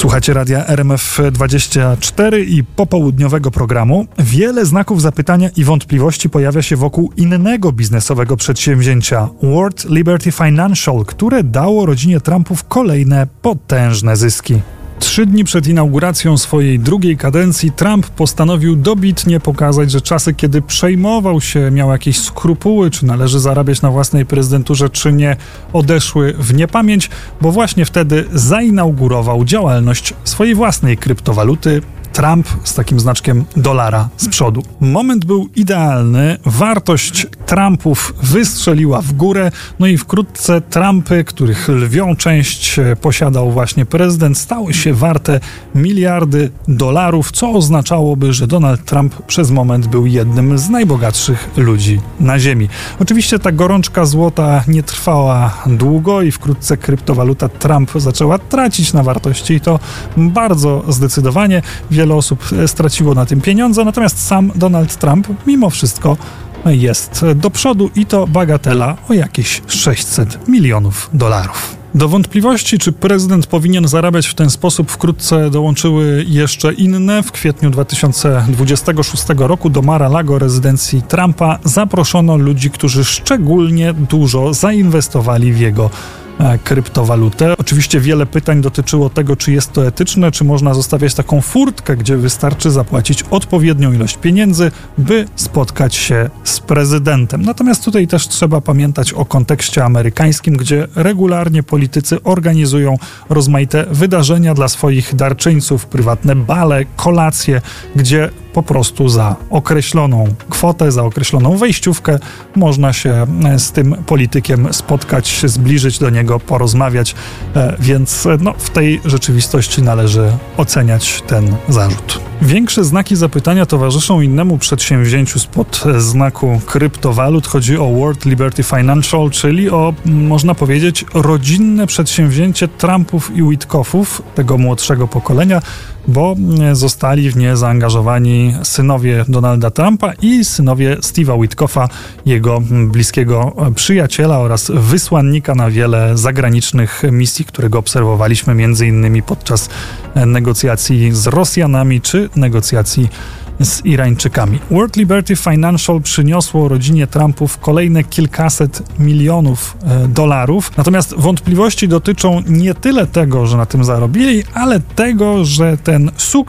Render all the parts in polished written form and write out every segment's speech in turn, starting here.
Słuchacie radia RMF24 i popołudniowego programu. Wiele znaków zapytania i wątpliwości pojawia się wokół innego biznesowego przedsięwzięcia World Liberty Financial, które dało rodzinie Trumpów kolejne potężne zyski. 3 dni przed inauguracją swojej drugiej kadencji Trump postanowił dobitnie pokazać, że czasy, kiedy przejmował się, miał jakieś skrupuły, czy należy zarabiać na własnej prezydenturze, czy nie, odeszły w niepamięć, bo właśnie wtedy zainaugurował działalność swojej własnej kryptowaluty. Trump z takim znaczkiem dolara z przodu. Moment był idealny, wartość Trumpów wystrzeliła w górę, no i wkrótce Trumpy, których lwią część posiadał właśnie prezydent, stały się warte miliardy dolarów, co oznaczałoby, że Donald Trump przez moment był jednym z najbogatszych ludzi na ziemi. Oczywiście ta gorączka złota nie trwała długo i wkrótce kryptowaluta Trump zaczęła tracić na wartości i to bardzo zdecydowanie. Wiele osób straciło na tym pieniądze, natomiast sam Donald Trump mimo wszystko jest do przodu i to bagatela o jakieś 600 milionów dolarów. Do wątpliwości, czy prezydent powinien zarabiać w ten sposób, wkrótce dołączyły jeszcze inne. W kwietniu 2026 roku do Mar-a-Lago, rezydencji Trumpa, zaproszono ludzi, którzy szczególnie dużo zainwestowali w jego kryptowalutę. Oczywiście wiele pytań dotyczyło tego, czy jest to etyczne, czy można zostawiać taką furtkę, gdzie wystarczy zapłacić odpowiednią ilość pieniędzy, by spotkać się z prezydentem. Natomiast tutaj też trzeba pamiętać o kontekście amerykańskim, gdzie regularnie politycy organizują rozmaite wydarzenia dla swoich darczyńców, prywatne bale, kolacje, gdzie po prostu za określoną kwotę, za określoną wejściówkę można się z tym politykiem spotkać, zbliżyć do niego, porozmawiać, więc w tej rzeczywistości należy oceniać ten zarzut. Większe znaki zapytania towarzyszą innemu przedsięwzięciu spod znaku kryptowalut. Chodzi o World Liberty Financial, czyli o, można powiedzieć, rodzinne przedsięwzięcie Trumpów i Witkoffów, tego młodszego pokolenia, bo zostali w nie zaangażowani synowie Donalda Trumpa i synowie Steve'a Witkoffa, jego bliskiego przyjaciela oraz wysłannika na wiele zagranicznych misji, którego obserwowaliśmy m.in. podczas negocjacji z Rosjanami czy negocjacji z Irańczykami. World Liberty Financial przyniosło rodzinie Trumpów kolejne kilkaset milionów dolarów. Natomiast wątpliwości dotyczą nie tyle tego, że na tym zarobili, ale tego, że ten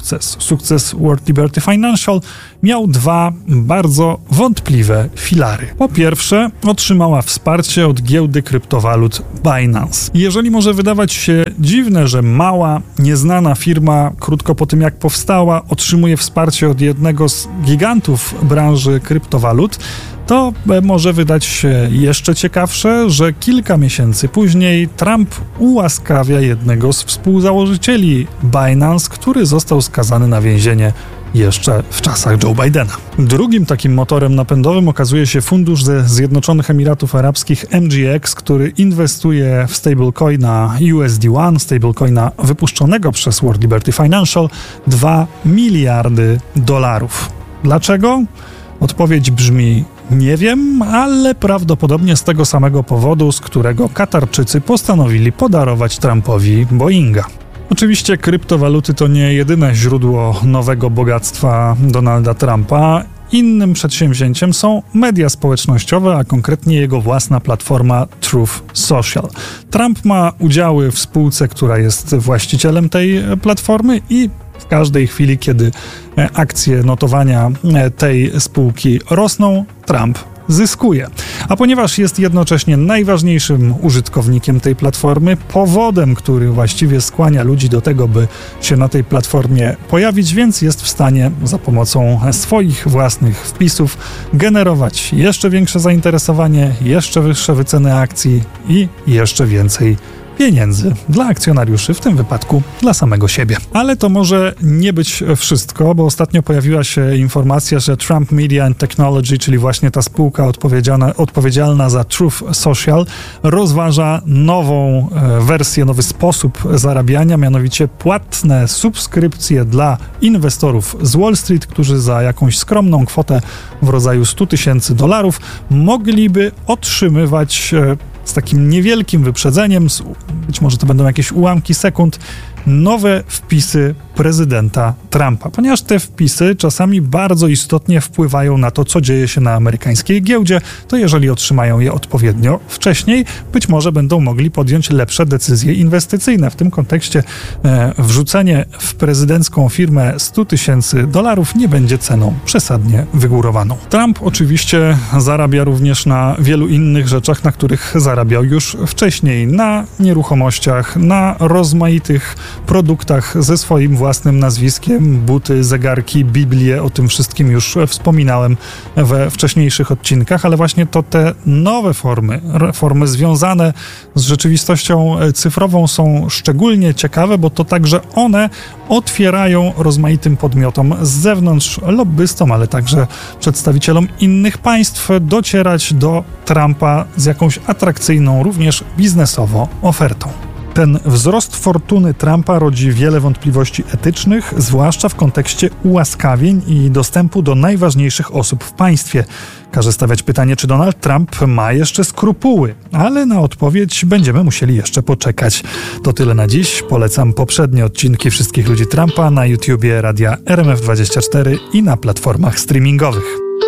sukces World Liberty Financial miał dwa bardzo wątpliwe filary. Po pierwsze, otrzymała wsparcie od giełdy kryptowalut Binance. Jeżeli może wydawać się dziwne, że mała, nieznana firma krótko po tym jak powstała otrzymuje wsparcie od jednego z gigantów branży kryptowalut, to może wydać się jeszcze ciekawsze, że kilka miesięcy później Trump ułaskawia jednego z współzałożycieli Binance, który został skazany na więzienie jeszcze w czasach Joe Bidena. Drugim takim motorem napędowym okazuje się fundusz ze Zjednoczonych Emiratów Arabskich MGX, który inwestuje w stablecoina USD1, stablecoina wypuszczonego przez World Liberty Financial, 2 miliardy dolarów. Dlaczego? Odpowiedź brzmi: nie wiem, ale prawdopodobnie z tego samego powodu, z którego Katarczycy postanowili podarować Trumpowi Boeinga. Oczywiście kryptowaluty to nie jedyne źródło nowego bogactwa Donalda Trumpa. Innym przedsięwzięciem są media społecznościowe, a konkretnie jego własna platforma Truth Social. Trump ma udziały w spółce, która jest właścicielem tej platformy i w każdej chwili, kiedy akcje notowania tej spółki rosną, Trump zyskuje. A ponieważ jest jednocześnie najważniejszym użytkownikiem tej platformy, powodem, który właściwie skłania ludzi do tego, by się na tej platformie pojawić, więc jest w stanie za pomocą swoich własnych wpisów generować jeszcze większe zainteresowanie, jeszcze wyższe wyceny akcji i jeszcze więcej pieniędzy dla akcjonariuszy, w tym wypadku dla samego siebie. Ale to może nie być wszystko, bo ostatnio pojawiła się informacja, że Trump Media and Technology, czyli właśnie ta spółka odpowiedzialna za Truth Social, rozważa nową wersję, nowy sposób zarabiania, mianowicie płatne subskrypcje dla inwestorów z Wall Street, którzy za jakąś skromną kwotę w rodzaju $100,000 mogliby otrzymywać z takim niewielkim wyprzedzeniem, być może to będą jakieś ułamki sekund, nowe wpisy prezydenta Trumpa, ponieważ te wpisy czasami bardzo istotnie wpływają na to, co dzieje się na amerykańskiej giełdzie, to jeżeli otrzymają je odpowiednio wcześniej, być może będą mogli podjąć lepsze decyzje inwestycyjne. W tym kontekście wrzucenie w prezydencką firmę $100,000 nie będzie ceną przesadnie wygórowaną. Trump oczywiście zarabia również na wielu innych rzeczach, na których zarabiał już wcześniej, na nieruchomościach, na rozmaitych produktach ze swoim własnym nazwiskiem, buty, zegarki, Biblię, o tym wszystkim już wspominałem we wcześniejszych odcinkach, ale właśnie to te nowe formy związane z rzeczywistością cyfrową są szczególnie ciekawe, bo to także one otwierają rozmaitym podmiotom z zewnątrz, lobbystom, ale także przedstawicielom innych państw docierać do Trumpa z jakąś atrakcyjną, również biznesowo ofertą. Ten wzrost fortuny Trumpa rodzi wiele wątpliwości etycznych, zwłaszcza w kontekście ułaskawień i dostępu do najważniejszych osób w państwie. Każe stawiać pytanie, czy Donald Trump ma jeszcze skrupuły, ale na odpowiedź będziemy musieli jeszcze poczekać. To tyle na dziś. Polecam poprzednie odcinki Wszystkich ludzi Trumpa na YouTubie Radia RMF24 i na platformach streamingowych.